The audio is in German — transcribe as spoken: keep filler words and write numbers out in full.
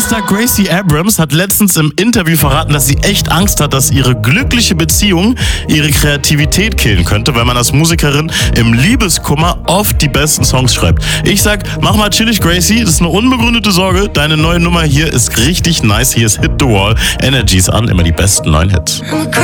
Popstar Gracie Abrams hat letztens im Interview verraten, dass sie echt Angst hat, dass ihre glückliche Beziehung ihre Kreativität killen könnte, weil man als Musikerin im Liebeskummer oft die besten Songs schreibt. Ich sag, mach mal chillig, Gracie, das ist eine unbegründete Sorge. Deine neue Nummer hier ist richtig nice. Hier ist Hit the Wall. Energies an, immer die besten neuen Hits.